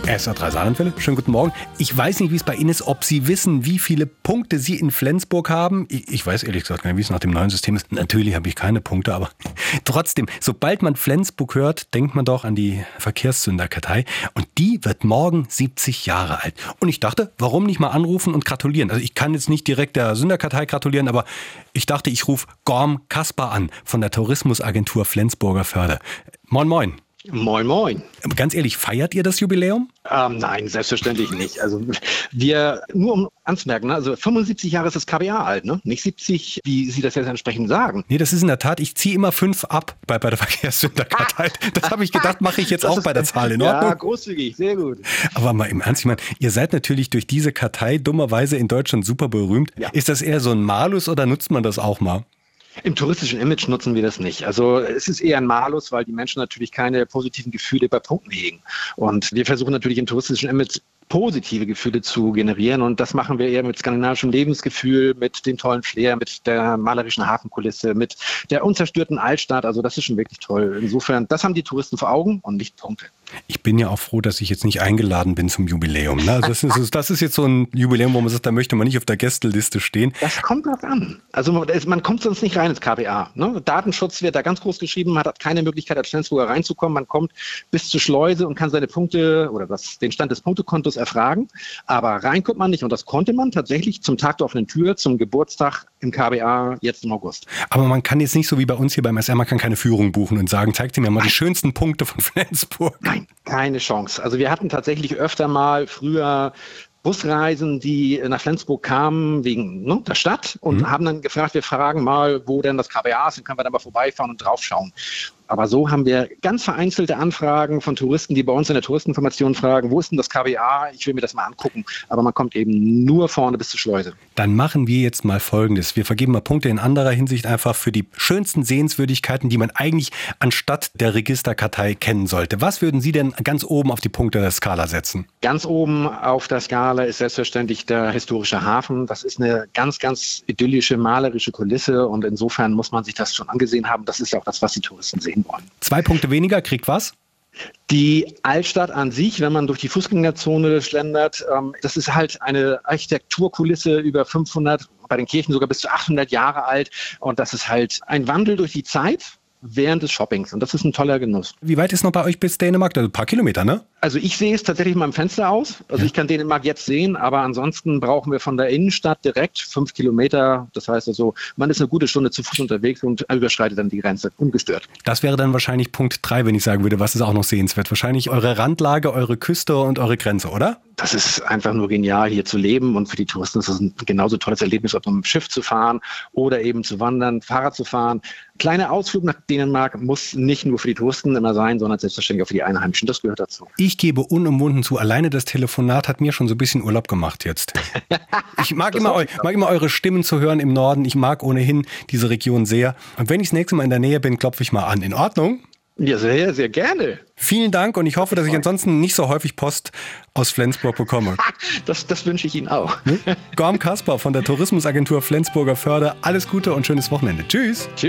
SR3 Saarlandwelle, schönen guten Morgen. Ich weiß nicht, wie es bei Ihnen ist, ob Sie wissen, wie viele Punkte Sie in Flensburg haben. Ich weiß ehrlich gesagt gar nicht, wie es nach dem neuen System ist. Natürlich habe ich keine Punkte, aber trotzdem, sobald man Flensburg hört, denkt man doch an die Verkehrssünderkartei. Und die wird morgen 70 Jahre alt. Und ich dachte, warum nicht mal anrufen und gratulieren? Also ich kann jetzt nicht direkt der Sünderkartei gratulieren, aber ich dachte, ich rufe Gorm Kasper an von der Tourismusagentur Flensburger Förde. Moin, moin. Moin, moin. Ganz ehrlich, feiert ihr das Jubiläum? Nein, selbstverständlich nicht. Also nur um anzumerken, also 75 Jahre ist das KBA alt, ne? Nicht 70, wie Sie das jetzt entsprechend sagen. Nee, das ist in der Tat, ich ziehe immer 5 ab bei der Verkehrssünderkartei. Das habe ich gedacht, mache ich jetzt auch bei der Zahl in Ordnung. Ja, großzügig, sehr gut. Aber mal im Ernst, ich meine, ihr seid natürlich durch diese Kartei dummerweise in Deutschland super berühmt. Ja. Ist das eher so ein Malus oder nutzt man das auch mal? Im touristischen Image nutzen wir das nicht. Also es ist eher ein Malus, weil die Menschen natürlich keine positiven Gefühle bei Punkten hegen. Und wir versuchen natürlich im touristischen Image positive Gefühle zu generieren. Und das machen wir eher mit skandinavischem Lebensgefühl, mit dem tollen Flair, mit der malerischen Hafenkulisse, mit der unzerstörten Altstadt. Also das ist schon wirklich toll. Insofern, das haben die Touristen vor Augen und nicht Punkte. Ich bin ja auch froh, dass ich jetzt nicht eingeladen bin zum Jubiläum. Ne? Also das ist jetzt so ein Jubiläum, wo man sagt, da möchte man nicht auf der Gästeliste stehen. Das kommt drauf an. Also man kommt sonst nicht rein ins KBA. Ne? Datenschutz wird da ganz groß geschrieben, man hat keine Möglichkeit, als Flensburger reinzukommen. Man kommt bis zur Schleuse und kann seine Punkte oder den Stand des Punktekontos erfragen. Aber rein kommt man nicht. Und das konnte man tatsächlich zum Tag der offenen Tür, zum Geburtstag im KBA jetzt im August. Aber man kann jetzt nicht so wie bei uns hier beim SR, man kann keine Führung buchen und sagen, zeigt Sie mir mal die schönsten Punkte von Flensburg. Nein, keine Chance. Also wir hatten tatsächlich öfter mal früher Busreisen, die nach Flensburg kamen wegen der Stadt und haben dann gefragt, wir fragen mal, wo denn das KBA ist, dann können wir da mal vorbeifahren und draufschauen. Aber so haben wir ganz vereinzelte Anfragen von Touristen, die bei uns in der Touristeninformation fragen, wo ist denn das KBA? Ich will mir das mal angucken. Aber man kommt eben nur vorne bis zur Schleuse. Dann machen wir jetzt mal Folgendes. Wir vergeben mal Punkte in anderer Hinsicht einfach für die schönsten Sehenswürdigkeiten, die man eigentlich anstatt der Registerkartei kennen sollte. Was würden Sie denn ganz oben auf die Punkte der Skala setzen? Ganz oben auf der Skala ist selbstverständlich der historische Hafen. Das ist eine ganz, ganz idyllische, malerische Kulisse und insofern muss man sich das schon angesehen haben. Das ist ja auch das, was die Touristen sehen wollen. 2 Punkte weniger, kriegt was? Die Altstadt an sich, wenn man durch die Fußgängerzone schlendert, das ist halt eine Architekturkulisse über 500, bei den Kirchen sogar bis zu 800 Jahre alt. Und das ist halt ein Wandel durch die Zeit während des Shoppings. Und das ist ein toller Genuss. Wie weit ist noch bei euch bis Dänemark? Also ein paar Kilometer, ne? Also ich sehe es tatsächlich mal im Fenster aus. Also ich kann Dänemark jetzt sehen, aber ansonsten brauchen wir von der Innenstadt direkt 5 Kilometer. Das heißt also, man ist eine gute Stunde zu Fuß unterwegs und überschreitet dann die Grenze ungestört. Das wäre dann wahrscheinlich Punkt 3, wenn ich sagen würde, was ist auch noch sehenswert? Wahrscheinlich eure Randlage, eure Küste und eure Grenze, oder? Das ist einfach nur genial, hier zu leben und für die Touristen ist das ein genauso tolles Erlebnis, ob mit dem Schiff zu fahren oder eben zu wandern, Fahrrad zu fahren. Kleiner Ausflug nach Dänemark muss nicht nur für die Touristen immer sein, sondern selbstverständlich auch für die Einheimischen. Das gehört dazu. Ich gebe unumwunden zu, alleine das Telefonat hat mir schon so ein bisschen Urlaub gemacht jetzt. Ich mag immer eure Stimmen zu hören im Norden. Ich mag ohnehin diese Region sehr. Und wenn ich das nächste Mal in der Nähe bin, klopfe ich mal an. In Ordnung? Ja, sehr, sehr gerne. Vielen Dank und ich hoffe, dass ich ansonsten nicht so häufig Post aus Flensburg bekomme. Das wünsche ich Ihnen auch. Gorm Kasper von der Tourismusagentur Flensburger Förde. Alles Gute und schönes Wochenende. Tschüss. Tschüss.